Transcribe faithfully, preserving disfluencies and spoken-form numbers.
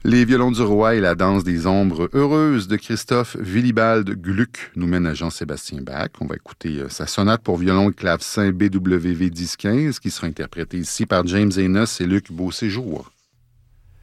Les violons du roi et la danse des ombres heureuses de Christoph Willibald Gluck nous mènent à Jean-Sébastien Bach. On va écouter euh, sa sonate pour violon et clavecin B W V dix quinze qui sera interprétée ici par James Enos et Luc Beauséjour.